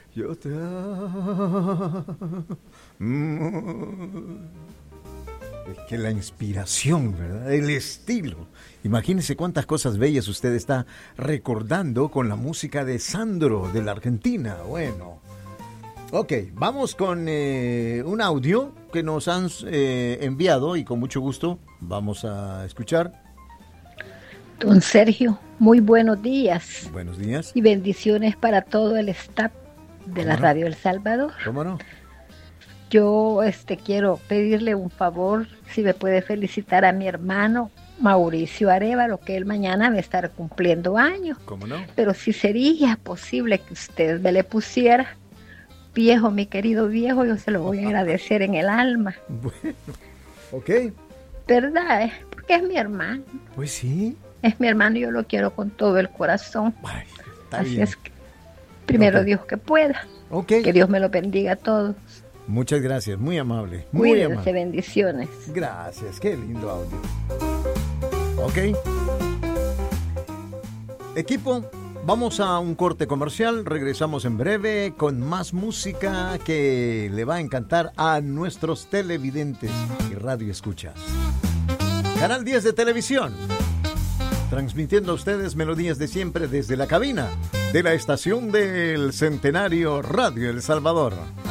Yo te amo. Es que la inspiración, ¿verdad? El estilo. Imagínense cuántas cosas bellas usted está recordando con la música de Sandro, de la Argentina. Bueno. Ok, vamos con un audio que nos han enviado y con mucho gusto vamos a escuchar. Don Sergio, muy buenos días. Buenos días. Y bendiciones para todo el staff de la Radio El Salvador. ¿Cómo no? Yo quiero pedirle un favor, si me puede felicitar a mi hermano Mauricio Arevalo, que él mañana va a estar cumpliendo años. ¿Cómo no? Pero si sería posible que usted me le pusiera, viejo, mi querido viejo, yo se lo voy a agradecer en el alma. Bueno, ok. ¿Verdad? Porque es mi hermano. Pues sí. Es mi hermano y yo lo quiero con todo el corazón. Ay, está Así bien. es que, primero Ok. Dios que pueda. Ok. Que Dios me lo bendiga a todos. Muchas gracias, muy amable. Muy Cuídense, amable. bendiciones. Gracias, qué lindo audio. Ok. Equipo, vamos a un corte comercial. Regresamos en breve con más música que le va a encantar a nuestros televidentes y radioescuchas. Canal 10 de televisión. Transmitiendo a ustedes melodías de siempre desde la cabina de la estación del Centenario Radio El Salvador.